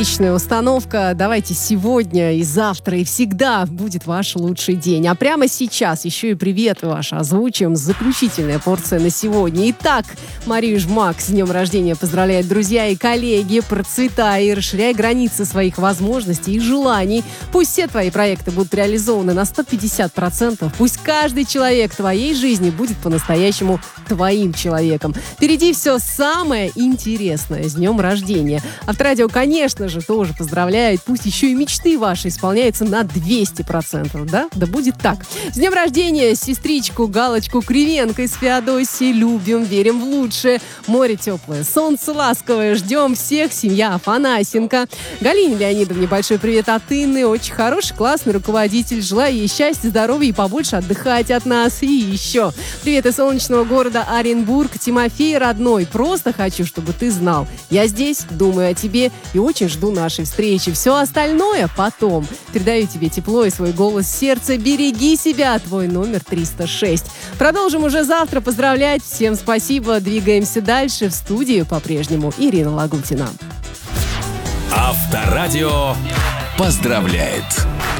Отличная установка. Давайте сегодня и завтра и всегда будет ваш лучший день. А прямо сейчас еще и привет ваш озвучим. Заключительная порция на сегодня. Итак, Марию Жмак с днем рождения поздравляют друзья и коллеги. Процветай и расширяй границы своих возможностей и желаний. Пусть все твои проекты будут реализованы на 150%. Пусть каждый человек в твоей жизни будет по-настоящему твоим человеком. Впереди все самое интересное. С днем рождения. Авторадио, конечно же, тоже поздравляет. Пусть еще и мечты ваши исполняются на 200%, да? Да будет так. С днем рождения сестричку Галочку Кривенко из Феодосии. Любим, верим в лучшее. Море теплое, солнце ласковое. Ждем всех. Семья Афанасенко. Галине Леонидовне большой привет от Инны. Очень хороший, классный руководитель. Желаю ей счастья, здоровья и побольше отдыхать от нас. И еще привет из солнечного города Оренбург. Тимофей, родной, просто хочу, чтобы ты знал. Я здесь, думаю о тебе и очень жду нашей встречи. Все остальное потом. Передаю тебе тепло и свой голос сердца. Береги себя. Твой номер 306. Продолжим уже завтра поздравлять. Всем спасибо. Двигаемся дальше. В студии по-прежнему Ирина Лагутина. Авторадио поздравляет.